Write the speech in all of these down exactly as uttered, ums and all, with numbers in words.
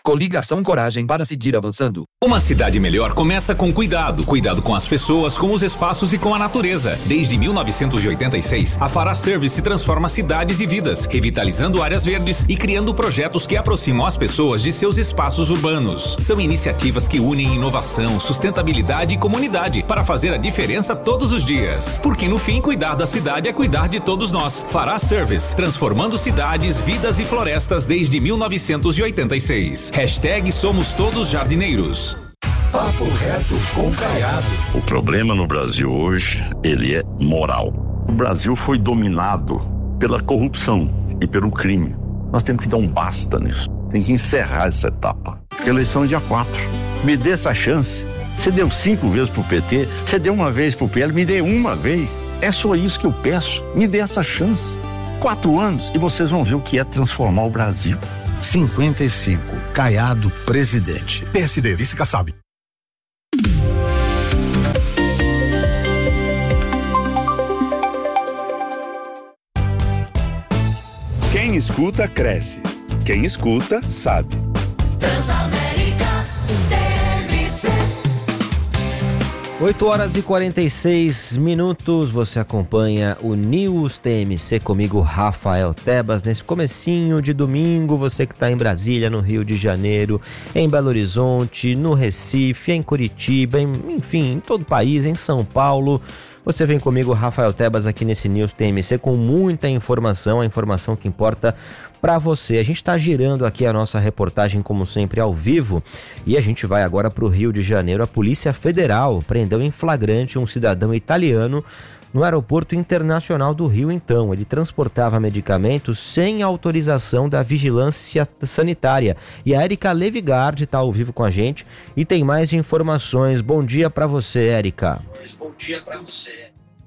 Coligação Coragem para seguir avançando. Uma cidade melhor começa com cuidado. Cuidado com as pessoas, com os espaços e com a natureza. Desde mil novecentos e oitenta e seis, a Fará Service transforma cidades e vidas, revitalizando áreas verdes e criando projetos que aproximam as pessoas de seus espaços urbanos. São iniciativas que unem inovação, sustentabilidade e comunidade para fazer a diferença todos os dias. Porque no fim, cuidar da cidade é cuidar de todos nós. Fará Service, transformando cidades, vidas e florestas desde mil novecentos e oitenta e seis. Hashtag Somos Todos Jardineiros. Papo reto com Caiado. O problema no Brasil hoje, ele é moral. O Brasil foi dominado pela corrupção e pelo crime. Nós temos que dar um basta nisso. Tem que encerrar essa etapa. Porque a eleição é dia quatro. Me dê essa chance. Você deu cinco vezes pro P T, você deu uma vez pro P L, me dê uma vez. É só isso que eu peço. Me dê essa chance. Quatro anos e vocês vão ver o que é transformar o Brasil. cinquenta e cinco, Caiado, presidente. P S D, vice Kassab. Quem escuta, cresce. Quem escuta, sabe. Transamérica T M C. oito horas e quarenta e seis minutos, você acompanha o News T M C comigo, Rafael Tebas, nesse comecinho de domingo, você que está em Brasília, no Rio de Janeiro, em Belo Horizonte, no Recife, em Curitiba, em, enfim, em todo o país, em São Paulo. Você vem comigo, Rafael Tebas, aqui nesse News T M C com muita informação, a informação que importa para você. A gente está girando aqui a nossa reportagem, como sempre, ao vivo, e a gente vai agora para o Rio de Janeiro. A Polícia Federal prendeu em flagrante um cidadão italiano no Aeroporto Internacional do Rio, então. Ele transportava medicamentos sem autorização da Vigilância Sanitária. E a Érica Levigard está ao vivo com a gente e tem mais informações. Bom dia para você, Érica. Bom dia para você.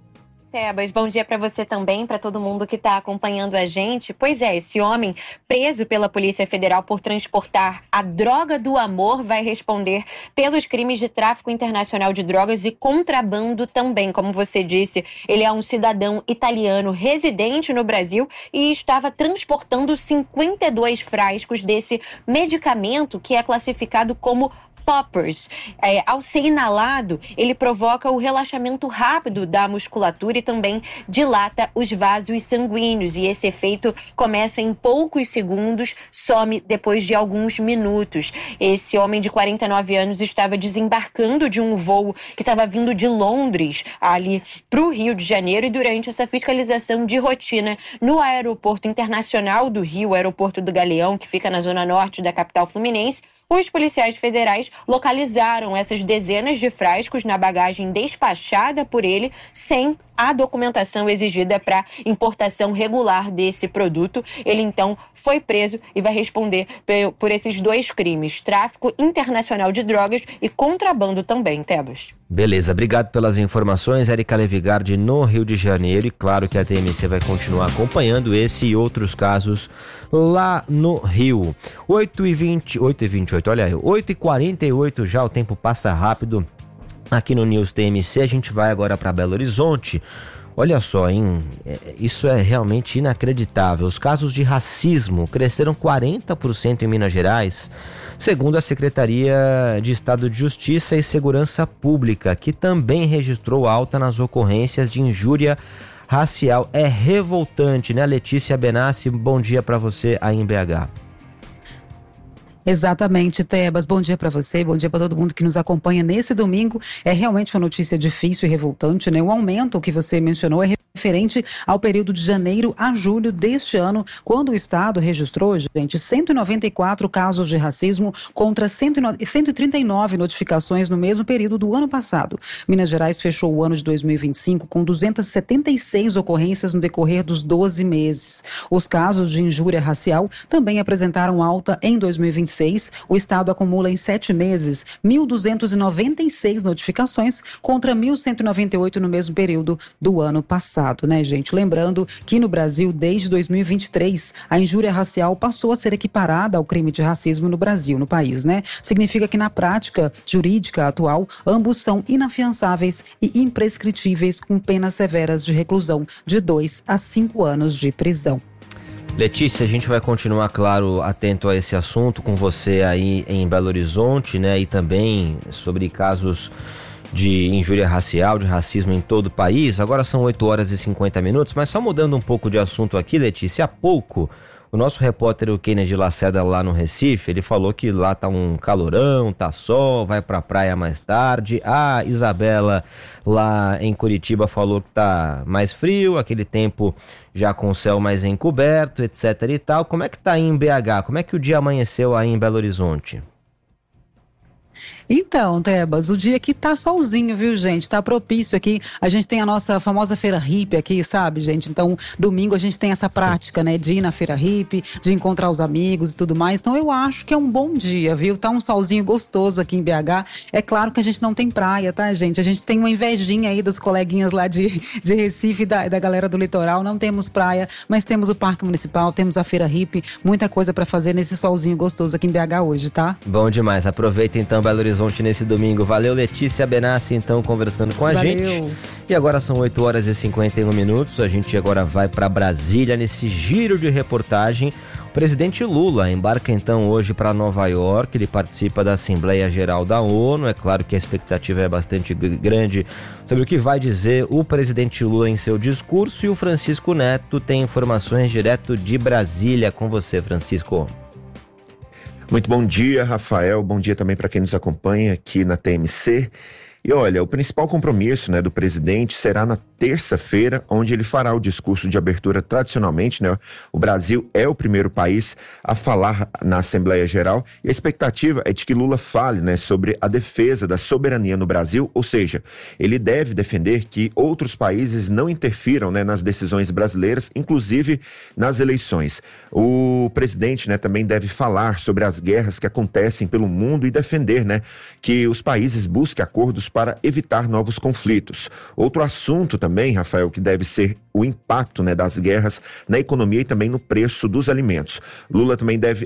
Tebas, bom dia para você também, para todo mundo que está acompanhando a gente. Pois é, esse homem preso pela Polícia Federal por transportar a droga do amor vai responder pelos crimes de tráfico internacional de drogas e contrabando também. Como você disse, ele é um cidadão italiano residente no Brasil e estava transportando cinquenta e dois frascos desse medicamento que é classificado como poppers. É, ao ser inalado, ele provoca o relaxamento rápido da musculatura e também dilata os vasos sanguíneos. E esse efeito começa em poucos segundos, some depois de alguns minutos. Esse homem de quarenta e nove anos estava desembarcando de um voo que estava vindo de Londres, ali para o Rio de Janeiro, e durante essa fiscalização de rotina no Aeroporto Internacional do Rio, Aeroporto do Galeão, que fica na zona norte da capital fluminense, os policiais federais localizaram essas dezenas de frascos na bagagem despachada por ele, sem a documentação exigida para importação regular desse produto. Ele, então, foi preso e vai responder por esses dois crimes: tráfico internacional de drogas e contrabando também, Tebas. Beleza, obrigado pelas informações, Érica Levigard, no Rio de Janeiro. E claro que a T M C vai continuar acompanhando esse e outros casos lá no Rio. oito e vinte, oito e vinte e oito, olha aí, oito e quarenta e oito já, o tempo passa rápido aqui no News T M C. A gente vai agora para Belo Horizonte. Olha só, hein? Isso é realmente inacreditável. Os casos de racismo cresceram quarenta por cento em Minas Gerais, segundo a Secretaria de Estado de Justiça e Segurança Pública, que também registrou alta nas ocorrências de injúria racial. É revoltante, né, Letícia Benassi? Bom dia para você aí em B H. Exatamente, Tebas. Bom dia para você, bom dia para todo mundo que nos acompanha nesse domingo. É realmente uma notícia difícil e revoltante, né? O aumento que você mencionou é referente ao período de janeiro a julho deste ano, quando o Estado registrou, gente, cento e noventa e quatro casos de racismo contra cento e trinta e nove notificações no mesmo período do ano passado. Minas Gerais fechou o ano de dois mil e vinte e cinco com duzentas e setenta e seis ocorrências no decorrer dos doze meses. Os casos de injúria racial também apresentaram alta em dois mil e vinte e seis. O Estado acumula em sete meses mil duzentas e noventa e seis notificações contra mil cento e noventa e oito no mesmo período do ano passado. Né, gente? Lembrando que no Brasil, desde dois mil e vinte e três, a injúria racial passou a ser equiparada ao crime de racismo no Brasil, no país, né? Significa que na prática jurídica atual, ambos são inafiançáveis e imprescritíveis, com penas severas de reclusão de dois a cinco anos de prisão. Letícia, a gente vai continuar, claro, atento a esse assunto com você aí em Belo Horizonte, né? E também sobre casos de injúria racial, de racismo em todo o país. Agora são oito horas e cinquenta minutos, mas só mudando um pouco de assunto aqui, Letícia, há pouco o nosso repórter, o Kennedy Lacerda, lá no Recife, ele falou que lá tá um calorão, tá sol, vai pra praia mais tarde. A Isabela, lá em Curitiba, falou que tá mais frio, aquele tempo já com o céu mais encoberto, etc e tal. Como é que tá aí em B H? Como é que o dia amanheceu aí em Belo Horizonte? Então, Tebas, o dia aqui tá solzinho, viu, gente? Tá propício aqui. A gente tem a nossa famosa feira hippie aqui, sabe, gente? Então, domingo a gente tem essa prática, né, de ir na feira hippie, de encontrar os amigos e tudo mais. Então, eu acho que é um bom dia, viu? Tá um solzinho gostoso aqui em B H. É claro que a gente não tem praia, tá, gente? A gente tem uma invejinha aí das coleguinhas lá de, de Recife, da, da galera do litoral. Não temos praia, mas temos o Parque Municipal, temos a feira hippie. Muita coisa pra fazer nesse solzinho gostoso aqui em B H hoje, tá? Bom demais. Aproveita então Belo Horizonte nesse domingo. Valeu, Letícia Benassi, então, conversando com a Valeu. gente. E agora são oito horas e cinquenta e um minutos. A gente agora vai para Brasília nesse giro de reportagem. O presidente Lula embarca então hoje para Nova York. Ele participa da Assembleia Geral da ONU. É claro que a expectativa é bastante grande sobre o que vai dizer o presidente Lula em seu discurso. E o Francisco Neto tem informações direto de Brasília. Com você, Francisco. Muito bom dia, Rafael. Bom dia também para quem nos acompanha aqui na T M C. E olha, o principal compromisso, né, do presidente será na terça-feira, onde ele fará o discurso de abertura. Tradicionalmente, né, o Brasil é o primeiro país a falar na Assembleia Geral, e a expectativa é de que Lula fale, né, sobre a defesa da soberania no Brasil, ou seja, ele deve defender que outros países não interfiram, né, nas decisões brasileiras, inclusive nas eleições. O presidente, né, também deve falar sobre as guerras que acontecem pelo mundo e defender, né, que os países busquem acordos para evitar novos conflitos. Outro assunto também, Rafael, que deve ser o impacto, né, das guerras na economia e também no preço dos alimentos. Lula também deve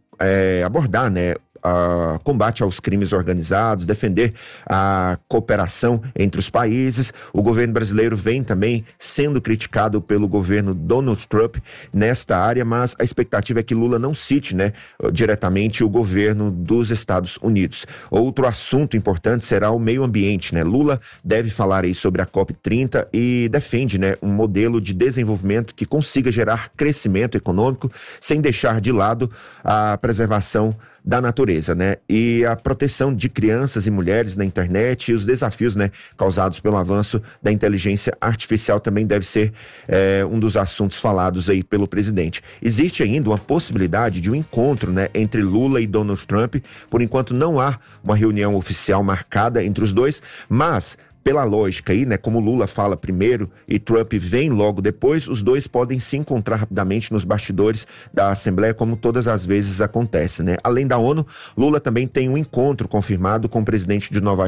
é, abordar, né, a combate aos crimes organizados, defender a cooperação entre os países. O governo brasileiro vem também sendo criticado pelo governo Donald Trump nesta área, mas a expectativa é que Lula não cite, né, diretamente o governo dos Estados Unidos. Outro assunto importante será o meio ambiente, né? Lula deve falar aí sobre a COP trinta e defende, né, um modelo de desenvolvimento que consiga gerar crescimento econômico sem deixar de lado a preservação da natureza, né? E a proteção de crianças e mulheres na internet e os desafios, né, causados pelo avanço da inteligência artificial também deve ser é, um dos assuntos falados aí pelo presidente. Existe ainda uma possibilidade de um encontro, né, entre Lula e Donald Trump. Por enquanto não há uma reunião oficial marcada entre os dois, mas pela lógica aí, né, como Lula fala primeiro e Trump vem logo depois, os dois podem se encontrar rapidamente nos bastidores da Assembleia, como todas as vezes acontece, né? Além da ONU, Lula também tem um encontro confirmado com o presidente de Nova,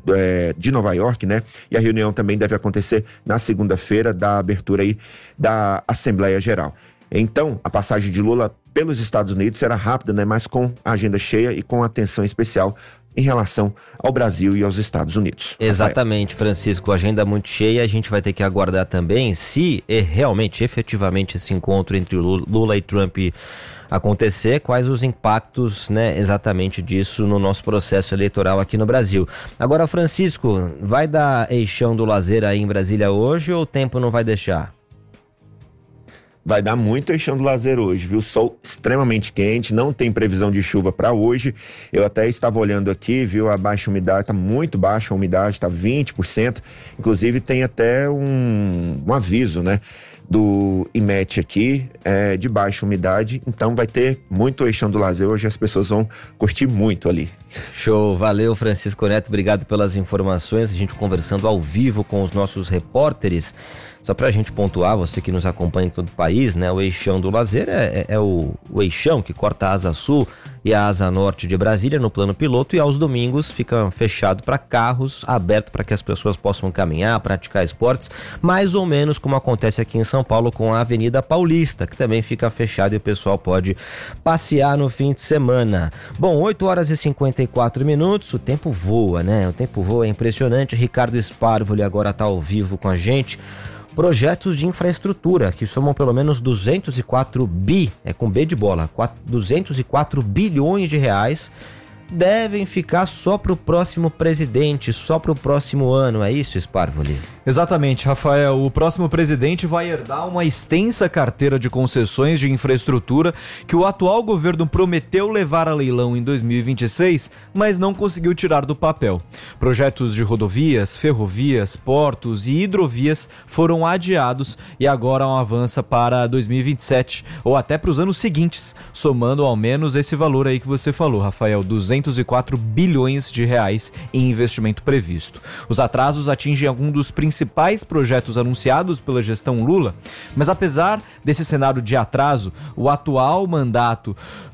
é, de Nova York, né? E a reunião também deve acontecer na segunda-feira da abertura aí da Assembleia Geral. Então, a passagem de Lula pelos Estados Unidos será rápida, né, mas com a agenda cheia e com atenção especial em relação ao Brasil e aos Estados Unidos. Exatamente, Rafael. Francisco, agenda muito cheia. A gente vai ter que aguardar também se é realmente, efetivamente, esse encontro entre Lula e Trump acontecer, quais os impactos, né, exatamente disso no nosso processo eleitoral aqui no Brasil. Agora, Francisco, vai dar eixão do lazer aí em Brasília hoje ou o tempo não vai deixar? Vai dar muito eixão do lazer hoje, viu? Sol extremamente quente, não tem previsão de chuva para hoje. Eu até estava olhando aqui, viu? A baixa umidade está muito baixa, a umidade está vinte por cento. Inclusive tem até um, um aviso, né, do I M E T aqui, é, de baixa umidade. Então vai ter muito eixão do lazer hoje, as pessoas vão curtir muito ali. Show, valeu, Francisco Neto, obrigado pelas informações. A gente conversando ao vivo com os nossos repórteres. Só pra gente pontuar, você que nos acompanha em todo o país, né? O eixão do lazer é, é, é o, o eixão que corta a asa sul e a asa norte de Brasília no plano piloto, e aos domingos fica fechado para carros, aberto para que as pessoas possam caminhar, praticar esportes, mais ou menos como acontece aqui em São Paulo com a Avenida Paulista, que também fica fechada e o pessoal pode passear no fim de semana. Bom, oito horas e cinquenta e quatro minutos, o tempo voa, né? O tempo voa, é impressionante. Ricardo Sparvoli agora tá ao vivo com a gente. projetos de infraestrutura que somam pelo menos duzentos e quatro bi, é com B de bola, duzentos e quatro bilhões de reais, devem ficar só para o próximo presidente, só para o próximo ano, é isso, Sparvoli? Exatamente, Rafael. O próximo presidente vai herdar uma extensa carteira de concessões de infraestrutura que o atual governo prometeu levar a leilão em dois mil e vinte e seis, mas não conseguiu tirar do papel. Projetos de rodovias, ferrovias, portos e hidrovias foram adiados e agora avança para dois mil e vinte e sete ou até para os anos seguintes, somando ao menos esse valor aí que você falou, Rafael, duzentos e quatro bilhões de reais em investimento previsto. Os atrasos atingem algum dos principais projetos anunciados pela gestão Lula, mas apesar desse cenário de atraso, o atual mandato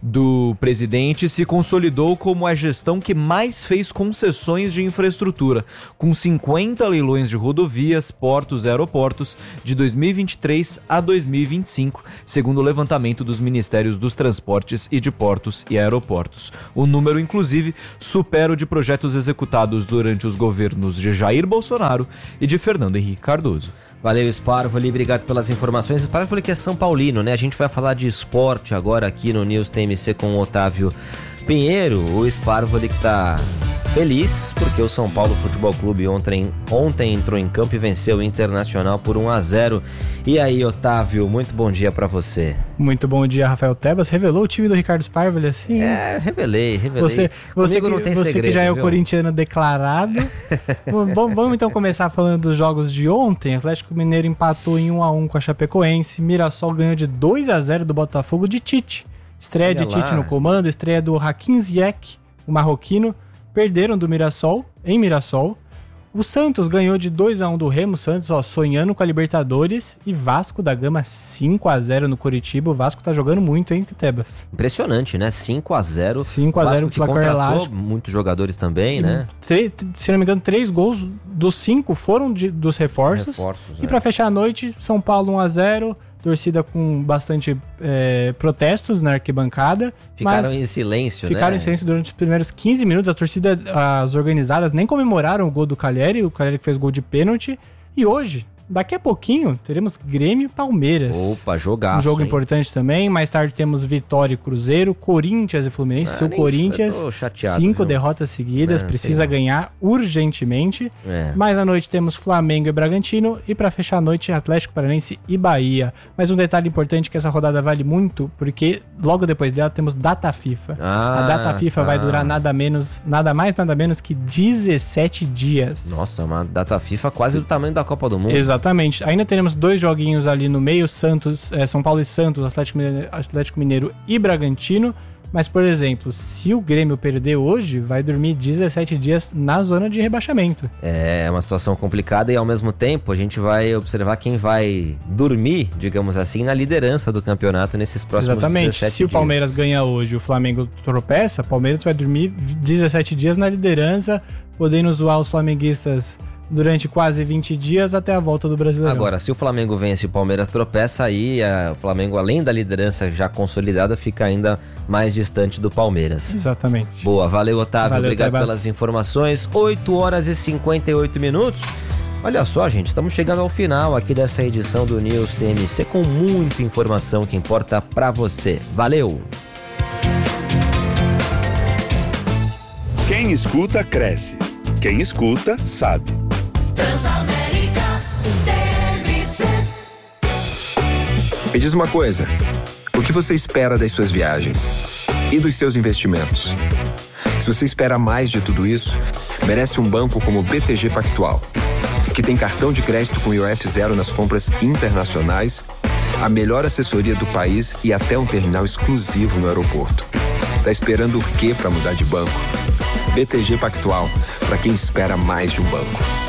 do presidente se consolidou como a gestão que mais fez concessões de infraestrutura, com cinquenta leilões de rodovias, portos e aeroportos de dois mil e vinte e três a dois mil e vinte e cinco, segundo o levantamento dos Ministérios dos Transportes e de Portos e Aeroportos. O número, inclusive, supera o de projetos executados durante os governos de Jair Bolsonaro e de Fernando Henrique Cardoso. Valeu, Sparvoli, obrigado pelas informações. Sparvoli que é São Paulino, né? A gente vai falar de esporte agora aqui no News T M C com o Otávio Pinheiro. O Sparvoli que tá feliz porque o São Paulo Futebol Clube ontem, ontem entrou em campo e venceu o Internacional por um a zero. E aí, Otávio, muito bom dia pra você. Muito bom dia, Rafael Tebas. Revelou o time do Ricardo Sparvoli assim? É, revelei, revelei. Você, você, que, não tem você segredo, que já é viu? o corintiano declarado. vamos, vamos então começar falando dos jogos de ontem. Atlético Mineiro empatou em um a um com a Chapecoense. Mirassol ganhou de dois a zero do Botafogo de Tite. Estreia Olha de Tite lá. no comando, estreia do Hakim Ziyech, o marroquino. Perderam do Mirassol, em Mirassol. O Santos ganhou de dois a um do Remo. Santos, ó, sonhando com a Libertadores. E Vasco da Gama cinco a zero no Curitiba. O Vasco tá jogando muito, hein, Tebas? Impressionante, né? cinco a zero. cinco a zero, que placar contratou elástico. muitos jogadores também, E, né? tre- se não me engano, três gols dos cinco foram de- dos reforços. Reforços, E é. pra fechar a noite, São Paulo um a zero. Torcida com bastante é, protestos na arquibancada. Ficaram mas em silêncio, Ficaram né? em silêncio durante os primeiros quinze minutos. A torcida, as organizadas nem comemoraram o gol do Calheri, o Calheri que fez gol de pênalti. E hoje, daqui a pouquinho, teremos Grêmio e Palmeiras. Opa, jogaço, Um jogo hein? importante também. Mais tarde temos Vitória e Cruzeiro, Corinthians e Fluminense. Ah, Seu nem- Corinthians, eu tô chateado, cinco viu? derrotas seguidas, É, precisa sei lá. ganhar urgentemente. É. Mais à noite temos Flamengo e Bragantino. E para fechar a noite, Atlético Paranaense e Bahia. Mas um detalhe importante que essa rodada vale muito, porque logo depois dela temos data FIFA. Ah, a data FIFA tá. vai durar nada menos, nada mais, nada menos que dezessete dias. Nossa, uma data FIFA quase do tamanho da Copa do Mundo. Exatamente. Ainda teremos dois joguinhos ali no meio, Santos, é, São Paulo e Santos, Atlético Mineiro, Atlético Mineiro e Bragantino. Mas, por exemplo, se o Grêmio perder hoje, vai dormir dezessete dias na zona de rebaixamento. É uma situação complicada e ao mesmo tempo a gente vai observar quem vai dormir, digamos assim, na liderança do campeonato nesses próximos Exatamente. dezessete Se o Palmeiras dias. ganha hoje e o Flamengo tropeça, o Palmeiras vai dormir dezessete dias na liderança, podendo zoar os flamenguistas durante quase vinte dias até a volta do Brasileirão. Agora, se o Flamengo vence e o Palmeiras tropeça, aí a- o Flamengo, além da liderança já consolidada, fica ainda mais distante do Palmeiras. Exatamente. Boa, valeu, Otávio. Valeu, Obrigado Tebas. pelas informações. oito horas e cinquenta e oito minutos. Olha só, gente, estamos chegando ao final aqui dessa edição do News T M C com muita informação que importa pra você. Valeu! Quem escuta, cresce. Quem escuta, sabe. Transamérica T M C. Me diz uma coisa, o que você espera das suas viagens e dos seus investimentos? Se você espera mais de tudo isso, merece um banco como o B T G Pactual, que tem cartão de crédito com I O F zero nas compras internacionais, a melhor assessoria do país e até um terminal exclusivo no aeroporto. Tá esperando o quê para mudar de banco? B T G Pactual, para quem espera mais de um banco.